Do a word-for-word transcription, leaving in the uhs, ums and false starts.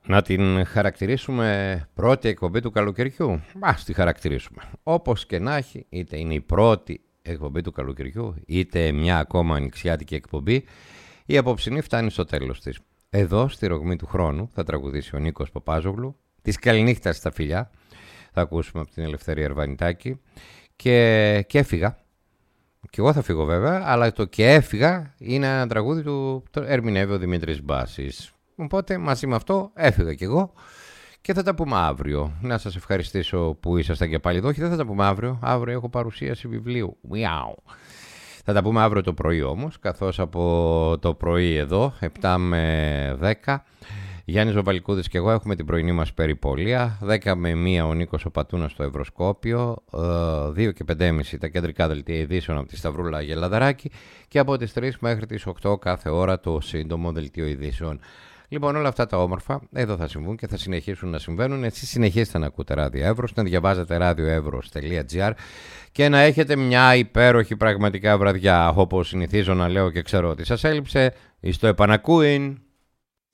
Να την χαρακτηρίσουμε πρώτη εκπομπή του καλοκαιριού. Ας τη χαρακτηρίσουμε. Όπως και να έχει, είτε είναι η πρώτη εκπομπή του καλοκαιριού, είτε μια ακόμα ανοιξιάτικη εκπομπή, η απόψινή φτάνει στο τέλος της. Εδώ, στη ρογμή του χρόνου, θα τραγουδήσει ο Νίκος Παπάζογλου, της καληνύχτας στα φιλιά. Θα ακούσουμε από την Ελευθερία Ερβανιτάκη. Και, και έφυγα. Και εγώ θα φύγω βέβαια, αλλά το «και έφυγα» είναι ένα τραγούδι του, το ερμηνεύει ο Δημήτρης Μπάσης. Οπότε μαζί με αυτό έφυγα κι εγώ και θα τα πούμε αύριο. Να σας ευχαριστήσω που ήσασταν και πάλι εδώ. Και δεν θα τα πούμε αύριο. Αύριο έχω παρουσίαση βιβλίου. Wow. Θα τα πούμε αύριο το πρωί όμως, καθώς από το πρωί εδώ, επτά με δέκα, Γιάννης Βαλικούδης και εγώ έχουμε την πρωινή μας περιπολία. δέκα με μία ο Νίκος ο Πατούνας στο Ευρωσκόπιο, δύο και πέντε και μισή τα κεντρικά δελτία ειδήσεων από τη Σταυρούλα Γελαδαράκη και από τις τρεις μέχρι τις οκτώ κάθε ώρα το σύντομο δελτίο ειδήσεων. Λοιπόν, όλα αυτά τα όμορφα εδώ θα συμβούν και θα συνεχίσουν να συμβαίνουν. Εσείς συνεχίστε να ακούτε Ράδιο Εύρος, να διαβάζετε ραδιοεύρος τελεία τζι άρ και να έχετε μια υπέροχη πραγματικά βραδιά. Όπως συνηθίζω να λέω και ξέρω ότι σας έλειψε, εις το επανακούειν.